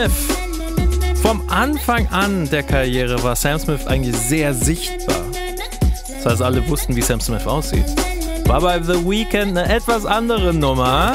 Vom Anfang an der Karriere war Sam Smith eigentlich sehr sichtbar. Das heißt, alle wussten, wie Sam Smith aussieht. War bei The Weeknd eine etwas andere Nummer.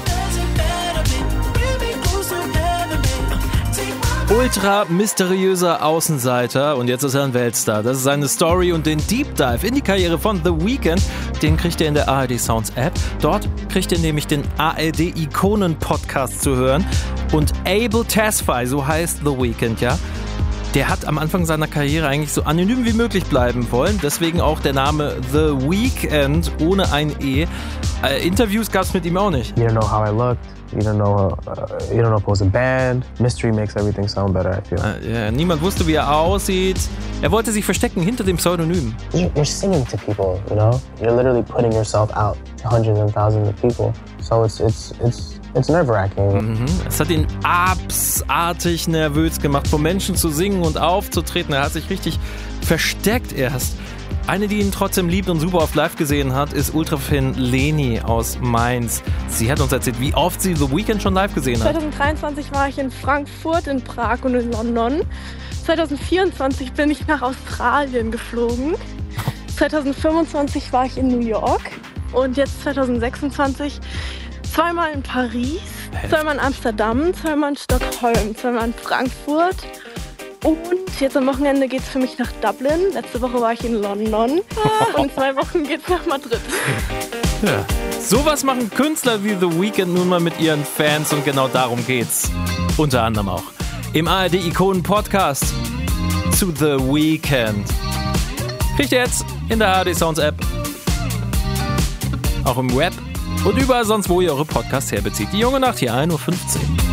Ultra mysteriöser Außenseiter und jetzt ist er ein Weltstar. Das ist seine Story und den Deep Dive in die Karriere von The Weeknd, den kriegt ihr in der ARD Sounds App. Dort kriegt ihr nämlich den ARD Ikonen Podcast zu hören und Abel Tesfaye, so heißt The Weeknd, ja. Der hat am Anfang seiner Karriere eigentlich so anonym wie möglich bleiben wollen. Deswegen auch der Name The Weeknd ohne ein E. Interviews gab es mit ihm auch nicht. You don't know how I looked. You don't know if it was a band. Mystery makes everything sound better, I feel. Niemand wusste, wie er aussieht. Er wollte sich verstecken hinter dem Pseudonym. You're singing to people, you know? You're literally putting yourself out to hundreds and thousands of people. So it's nerve-wracking. Es hat ihn abartig nervös gemacht, vor Menschen zu singen und aufzutreten. Er hat sich richtig versteckt erst. Eine, die ihn trotzdem liebt und super oft live gesehen hat, ist Ultra-Fan Leni aus Mainz. Sie hat uns erzählt, wie oft sie The Weeknd schon live gesehen hat. 2023 war ich in Frankfurt, in Prag und in London. 2024 bin ich nach Australien geflogen. 2025 war ich in New York. Und jetzt 2026 zweimal in Paris, zweimal in Amsterdam, zweimal in Stockholm, zweimal in Frankfurt. Und jetzt am Wochenende geht's für mich nach Dublin. Letzte Woche war ich in London. Und in 2 Wochen geht's nach Madrid. Ja. Sowas machen Künstler wie The Weeknd nun mal mit ihren Fans und genau darum geht's. Unter anderem auch im ARD Ikonen Podcast zu The Weeknd. Kriegt ihr jetzt in der ARD Sounds App, auch im Web und überall sonst, wo ihr eure Podcasts herbezieht. Die junge Nacht hier 1.15 Uhr.